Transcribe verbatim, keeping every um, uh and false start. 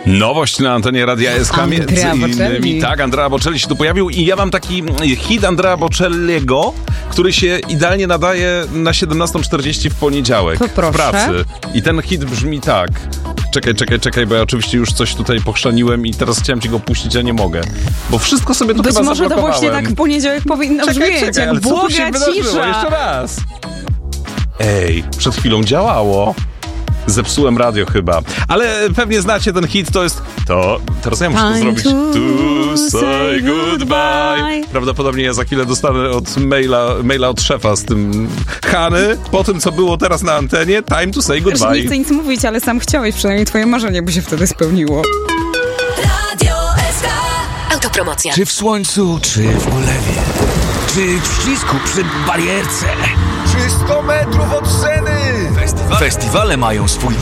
Nowość na antenie Radia S K, między innymi. Tak, Andrea Bocelli się tu pojawił i ja mam taki hit Andrea Bocelliego, który się idealnie nadaje na siedemnasta czterdzieści w poniedziałek to proszę. w pracy. I ten hit brzmi tak. Czekaj, czekaj, czekaj, bo ja oczywiście już coś tutaj pochrzaniłem i teraz chciałem ci go puścić, a nie mogę. Bo wszystko sobie tu Być chyba może to zablokowałem. właśnie tak w poniedziałek powinno czekaj, brzmieć, czekaj, jak ale co tu błoga się wydarzyło? cisza. Jeszcze raz. Ej, przed chwilą działało. Zepsułem radio chyba. Ale pewnie znacie ten hit, to jest... To... Teraz ja muszę to zrobić. To say goodbye. Prawdopodobnie ja za chwilę dostanę od maila, maila od szefa z tym Hany. Po tym, co było teraz na antenie, time to say goodbye. Nie chcę nic mówić, ale sam chciałeś, przynajmniej twoje marzenie by się wtedy spełniło. Radio S K. Autopromocja. Czy w słońcu, czy w ulewie, czy w ścisku przy barierce, czy sto metrów od sceny. Festiwale mają swój